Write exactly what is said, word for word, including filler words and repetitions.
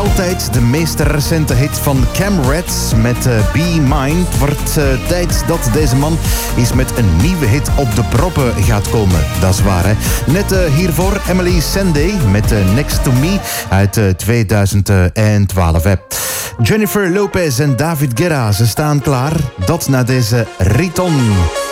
altijd de meest recente hit van Cam Rats met uh, Be Mine. Het wordt uh, tijd dat deze man eens met een nieuwe hit op de proppen gaat komen. Dat is waar, hè. Net uh, hiervoor Emily Sandé met uh, Next to Me uit uh, tweeduizend twaalf. Hè. Jennifer Lopez en David Guetta, ze staan klaar. Dat na deze Riton.